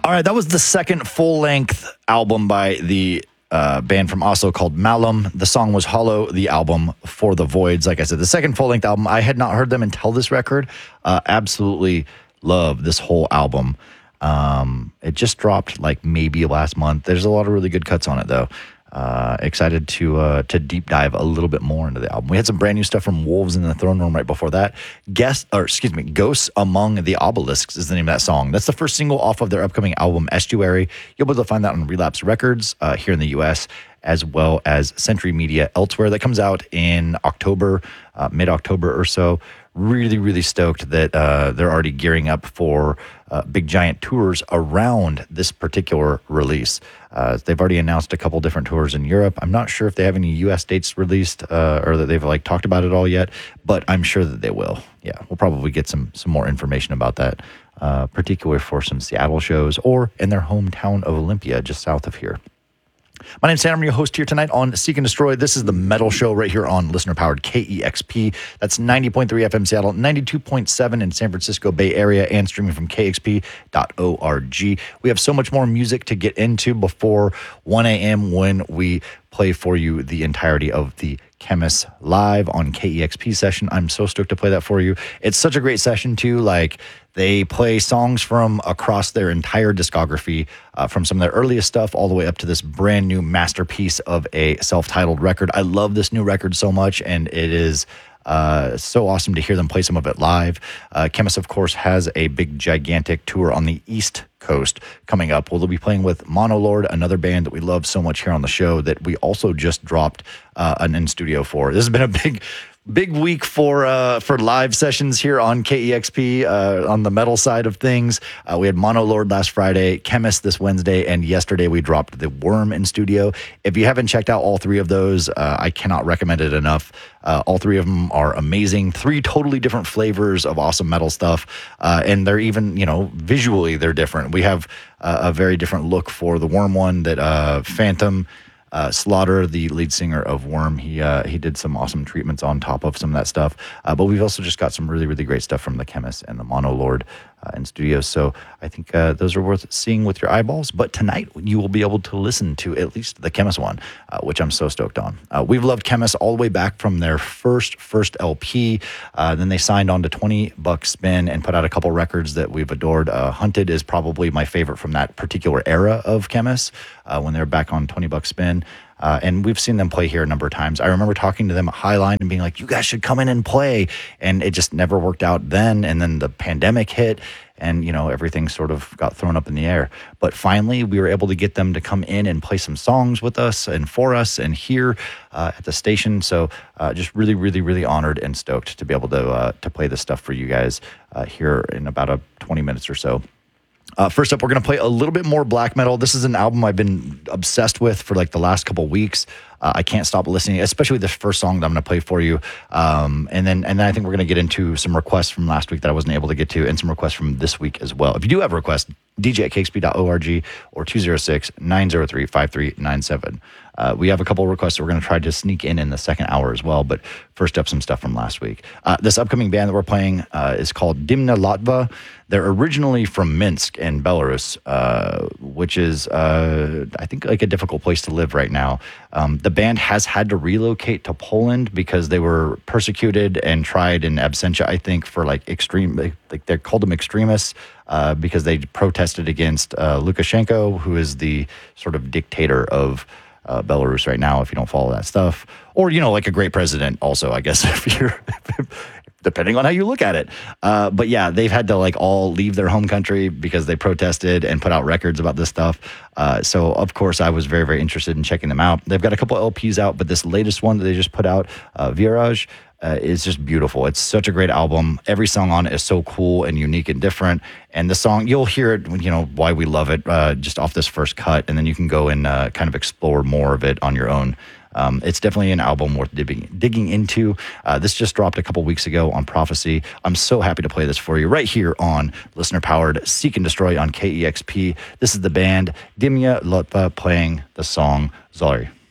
All right, that was the second full-length album by the band from Oslo called Malum. The song was Hollow, the album For the Voids. Like I said, the second full-length album. I had not heard them until this record. Absolutely love this whole album. It just dropped like maybe last month. There's a lot of really good cuts on it, though. Excited to deep dive a little bit more into the album. We had some brand new stuff from Wolves in the Throne Room right before that. Ghosts Among the Obelisks is the name of that song. That's the first single off of their upcoming album, Estuary. You'll be able to find that on Relapse Records here in the U.S., as well as Century Media elsewhere. That comes out in October, mid-October or so. Really, really stoked that they're already gearing up for big, giant tours around this particular release. They've already announced a couple different tours in Europe. I'm not sure if they have any U.S. dates released or that they've like talked about it all yet, but I'm sure that they will. Yeah, we'll probably get some more information about that, particularly for some Seattle shows or in their hometown of Olympia, just south of here. My name's Sam. I'm your host here tonight on Seek and Destroy. This is the Metal Show right here on listener-powered KEXP. That's 90.3 FM Seattle, 92.7 in San Francisco Bay Area, and streaming from kexp.org. We have so much more music to get into before 1 a.m. when we play for you the entirety of the Chemist live on KEXP session. I'm so stoked to play that for you. It's such a great session, too. Like, they play songs from across their entire discography, from some of their earliest stuff all the way up to this brand new masterpiece of a self-titled record. I love this new record so much, and it is so awesome to hear them play some of it live. Chemist, of course, has a big, gigantic tour on the East Coast coming up. We'll be playing with Monolord, another band that we love so much here on the show that we also just dropped an in-studio for. This has been a big week for live sessions here on KEXP on the metal side of things. We had Monolord last Friday, Chemist this Wednesday, and yesterday we dropped The Worm in studio. If you haven't checked out all three of those, I cannot recommend it enough. All three of them are amazing. Three totally different flavors of awesome metal stuff, and they're even, visually they're different. We have a very different look for the Worm one that Phantom Slaughter, the lead singer of Worm, he did some awesome treatments on top of some of that stuff. But we've also just got some really, really great stuff from the Chemist and the Monolord in studios. So I think those are worth seeing with your eyeballs. But tonight you will be able to listen to at least the Chemist one, which I'm so stoked on. We've loved Chemist all the way back from their first LP. Then they signed on to 20 Buck Spin and put out a couple records that we've adored. Hunted is probably my favorite from that particular era of Chemist, when they're back on 20 Buck Spin. And we've seen them play here a number of times. I remember talking to them at Highline and being like, you guys should come in and play. And it just never worked out then. And then the pandemic hit and, everything sort of got thrown up in the air. But finally, we were able to get them to come in and play some songs with us and for us and here at the station. So just really, really, really honored and stoked to be able to play this stuff for you guys here in about 20 minutes or so. First up, we're going to play a little bit more black metal. This is an album I've been obsessed with for like the last couple weeks. I can't stop listening, especially this first song that I'm going to play for you. And then I think we're going to get into some requests from last week that I wasn't able to get to, and some requests from this week as well. If you do have a request, dj@kexp.org or 206-903-5397. We have a couple of requests that we're going to try to sneak in the second hour as well. But first up, some stuff from last week. This upcoming band that we're playing is called Dimna Latva. They're originally from Minsk in Belarus, which is, I think, like a difficult place to live right now. The band has had to relocate to Poland because they were persecuted and tried in absentia, I think, for like they called them extremists because they protested against Lukashenko, who is the sort of dictator of Belarus right now, if you don't follow that stuff. Or, like a great president also, I guess, if you're depending on how you look at it. But yeah, they've had to like all leave their home country because they protested and put out records about this stuff. So of course I was very, very interested in checking them out. They've got a couple LPs out, but this latest one that they just put out, Viraj, is just beautiful. It's such a great album. Every song on it is so cool and unique and different. And the song, you'll hear it, why we love it, just off this first cut. And then you can go and kind of explore more of it on your own. It's definitely an album worth digging into. This just dropped a couple weeks ago on Prophecy. I'm so happy to play this for you right here on listener-powered Seek and Destroy on KEXP. This is the band Dimna Latva playing the song Zori.